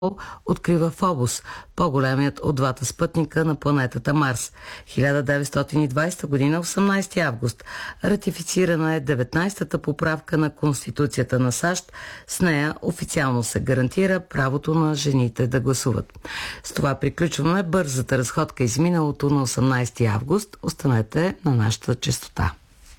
открива Фобос, по-големият от двата спътника на планетата Марс. 1920 година, 18 август. Ратифицирана е 19-та поправка на Конституцията на САЩ. С нея официално се гарантира правото на жените да гласуват. С това приключваме бързата разходка из миналото на 18 август. Останете на нашата честота.